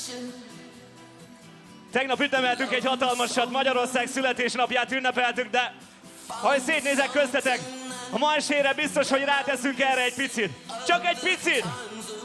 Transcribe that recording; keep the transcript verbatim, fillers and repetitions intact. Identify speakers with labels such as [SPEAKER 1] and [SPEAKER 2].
[SPEAKER 1] Tegnap ünnepeltünk egy hatalmasat, Magyarország születésnapját ünnepeltük, de ha szétnézek köztetek, a ma estére biztos, hogy ráteszünk erre egy picit. Csak egy picit!